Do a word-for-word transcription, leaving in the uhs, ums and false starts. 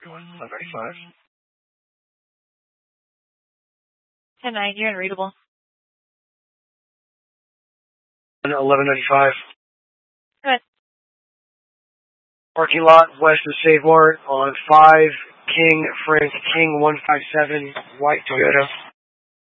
eleven thirty-five. ten nine, you're unreadable. eleven ninety-five. Good. Parking lot west of Save Mart on five King, France King one five seven, white Toyota.